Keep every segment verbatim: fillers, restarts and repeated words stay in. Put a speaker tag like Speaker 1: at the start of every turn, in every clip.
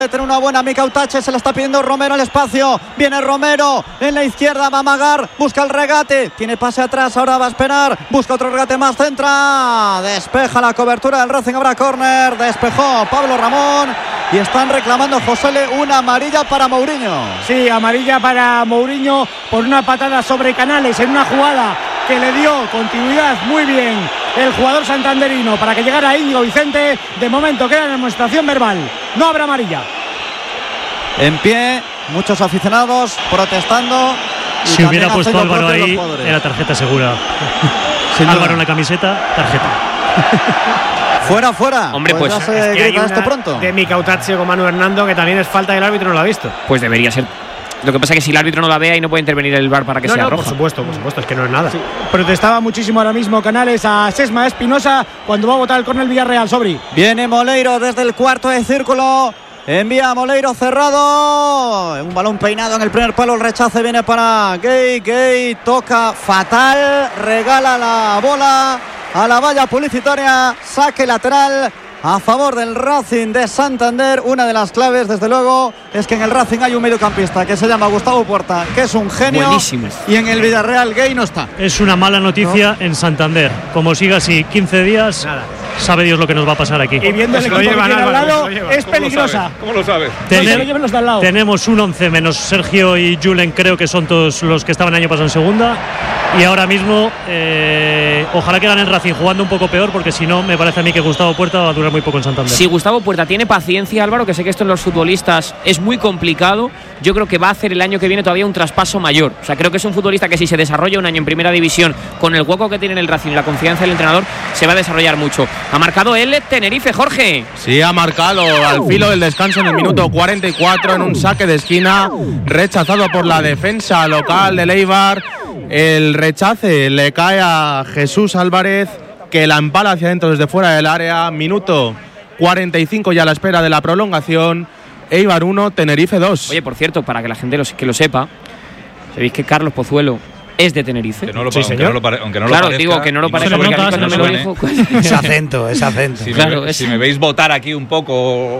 Speaker 1: Tiene una buena Mika Utache, se la está pidiendo Romero al espacio. Viene Romero en la izquierda, va a amagar, busca el regate. Tiene pase atrás, ahora va a esperar. Busca otro regate más, centra. Despeja la cobertura del Racing, habrá córner. Despejó Pablo Ramón. Y están reclamando, Josele, una amarilla para Mourinho.
Speaker 2: Sí, amarilla para Mourinho por una patada sobre Canales en una jugada que le dio continuidad muy bien el jugador santanderino para que llegara Íñigo Vicente. De momento queda en demostración verbal, no habrá amarilla.
Speaker 1: En pie, muchos aficionados protestando.
Speaker 3: Si hubiera puesto Álvaro ahí, era tarjeta segura. Álvaro en la camiseta, tarjeta.
Speaker 1: Fuera, fuera.
Speaker 4: Hombre, pues,
Speaker 1: pues ya se
Speaker 2: es que
Speaker 1: grita
Speaker 2: hay
Speaker 1: esto pronto.
Speaker 2: De Mika Utache con Manu Hernando, que también es falta y el árbitro no lo ha visto.
Speaker 4: Pues debería ser. Lo que pasa es que si el árbitro no la vea y no puede intervenir el V A R para que
Speaker 2: no,
Speaker 4: sea
Speaker 2: no,
Speaker 4: roja.
Speaker 2: Por supuesto, por supuesto, es que no es nada. Sí. Protestaba muchísimo ahora mismo Canales a Sesma Espinosa cuando va a botar el córner Villarreal. Sobri.
Speaker 1: Viene Moleiro desde el cuarto de círculo. Envía a Moleiro cerrado. Un balón peinado en el primer palo. El rechace viene para Gay. Gay toca fatal. Regala la bola a la valla publicitaria. Saque lateral a favor del Racing de Santander. Una de las claves, desde luego, es que en el Racing hay un mediocampista que se llama Gustavo Puerta, que es un genio.
Speaker 4: Buenísimo.
Speaker 1: Y en el Villarreal Gay no está.
Speaker 3: Es una mala noticia ¿no? en Santander. Como siga así quince días, nada. Sabe Dios lo que nos va a pasar aquí.
Speaker 2: Y viendo el equipo que tiene al lado, es peligrosa.
Speaker 5: ¿Cómo lo sabes?
Speaker 3: Tener, los de al lado. Tenemos un once menos Sergio y Julen, creo que son todos los que estaban el año pasado en segunda. Y ahora mismo, eh, ojalá que ganen Racing jugando un poco peor, porque si no, me parece a mí que Gustavo Puerta va a durar muy poco en Santander.
Speaker 4: Si Gustavo Puerta tiene paciencia, Álvaro, que sé que esto en los futbolistas es muy complicado, yo creo que va a hacer el año que viene todavía un traspaso mayor. O sea, creo que es un futbolista que si se desarrolla un año en primera división, con el hueco que tiene en el Racing y la confianza del entrenador, se va a desarrollar mucho. Ha marcado el Tenerife, Jorge.
Speaker 6: Sí, ha marcado al filo del descanso en el minuto cuarenta y cuatro en un saque de esquina, rechazado por la defensa local del Eibar. El rechace le cae a Jesús Álvarez, que la empala hacia adentro desde fuera del área. Minuto cuarenta y cinco ya a la espera de la prolongación. Eibar uno, Tenerife dos.
Speaker 4: Oye, por cierto, para que la gente lo, que lo sepa, sabéis que Carlos Pozuelo es de Tenerife.
Speaker 5: Que no lo,
Speaker 2: sí,
Speaker 5: aunque, no lo pare, aunque no
Speaker 4: claro,
Speaker 5: lo parezca.
Speaker 4: Digo que no lo parezca,
Speaker 3: porque
Speaker 4: a mí cuando me lo dijo.
Speaker 7: Ese acento, ese acento.
Speaker 5: Si,
Speaker 4: claro,
Speaker 5: me,
Speaker 4: es...
Speaker 5: si me veis votar aquí un poco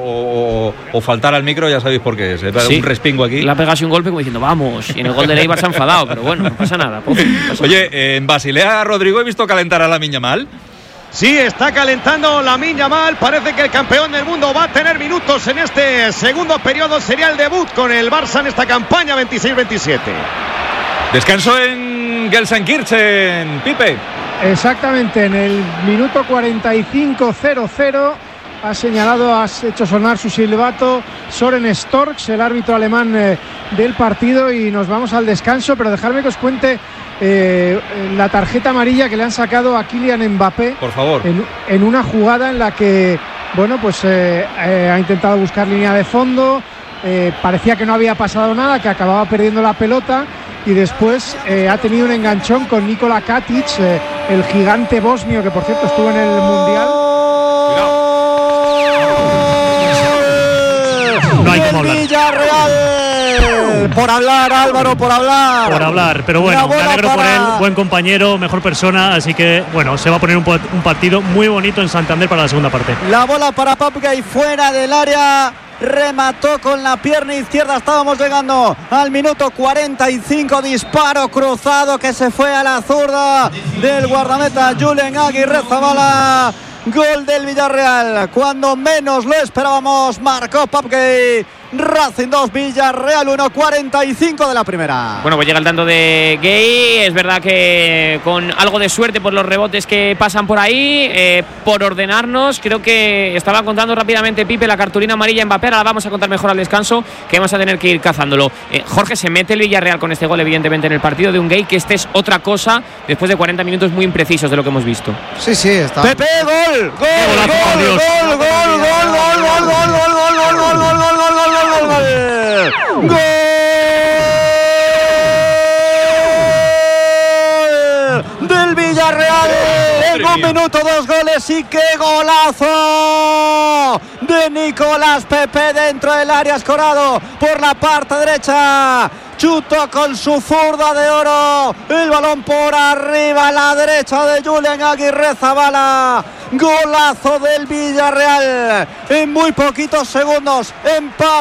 Speaker 5: o, o, o faltar al micro, ya sabéis por qué es. Sí. Un respingo aquí.
Speaker 4: Le ha pegado así un golpe como diciendo, vamos. Y en el gol de Eibar se ha enfadado, pero bueno, no pasa nada. Pues, no pasa
Speaker 5: Oye,
Speaker 4: nada.
Speaker 5: en Basilea, Rodrigo, he visto calentar a Lamine Yamal.
Speaker 8: Sí, está calentando Lamine Yamal. Parece que el campeón del mundo va a tener minutos en este segundo periodo. Sería el debut con el Barça en esta campaña veintiséis veintisiete.
Speaker 5: Descanso en Gelsenkirchen, Pipe.
Speaker 9: Exactamente, en el minuto cuarenta y cinco cero cero ha señalado, has hecho sonar su silbato Soren Storks, el árbitro alemán eh, del partido, y nos vamos al descanso. Pero dejadme que os cuente eh, la tarjeta amarilla que le han sacado a Kylian Mbappé.
Speaker 5: Por favor.
Speaker 9: En, en una jugada en la que, bueno, pues eh, eh, ha intentado buscar línea de fondo. Eh, parecía que no había pasado nada, que acababa perdiendo la pelota. Y después eh, ha tenido un enganchón con Nikola Katic, eh, el gigante bosnio, que por cierto estuvo en el Mundial.
Speaker 3: No hay como hablar.
Speaker 1: Villarreal. Por hablar, Álvaro, por hablar.
Speaker 3: Por hablar, pero bueno, me alegro para... por él, buen compañero, mejor persona, así que bueno, se va a poner un, un partido muy bonito en Santander para la segunda parte.
Speaker 1: La bola para Papgay fuera del área. Remató con la pierna izquierda. Estábamos llegando al minuto cuarenta y cinco. Disparo cruzado que se fue a la zurda del guardameta Julen Aguirrezabala. Gol del Villarreal cuando menos lo esperábamos. Marcó Papgay. Racing dos, Villarreal uno, cuarenta y cinco de la primera.
Speaker 4: Bueno, pues llega el tanto de Gay. Es verdad que con algo de suerte por los rebotes que pasan por ahí, eh, por ordenarnos. Creo que estaba contando rápidamente Pipe la cartulina amarilla en Mbappé. Ahora la vamos a contar mejor al descanso, que vamos a tener que ir cazándolo. eh, Jorge, se mete el Villarreal con este gol evidentemente en el partido de un Gay, que este es otra cosa después de cuarenta minutos muy imprecisos de lo que hemos visto.
Speaker 7: Sí, sí, está.
Speaker 1: Pepe, gol, gol, gol, gol, gol, gol, gol, gol, gol, gol, gol, gol, gol, gol, gol, gol, gol, gol, gol. ¡Gol del Villarreal! En un minuto, dos goles, y qué golazo de Nicolás Pepe dentro del área, escorado por la parte derecha. Chutó con su zurda de oro el balón por arriba a la derecha de Julen Aguirrezabala. Golazo del Villarreal en muy poquitos segundos. Empate.